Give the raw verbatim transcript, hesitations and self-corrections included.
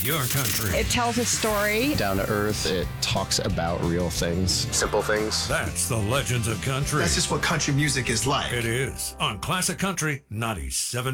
of your country. It tells a story. Down to earth, it talks about real things. Simple things. That's the Legends of Country. That's just what country music is like. It is on Classic Country ninety-seven.